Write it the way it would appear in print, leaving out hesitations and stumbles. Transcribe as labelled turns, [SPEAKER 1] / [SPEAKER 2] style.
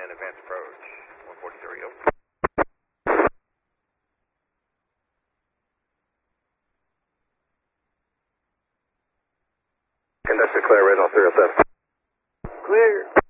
[SPEAKER 1] and advance approach. 143, over.
[SPEAKER 2] Conductor clear, Red 0307.
[SPEAKER 3] Clear.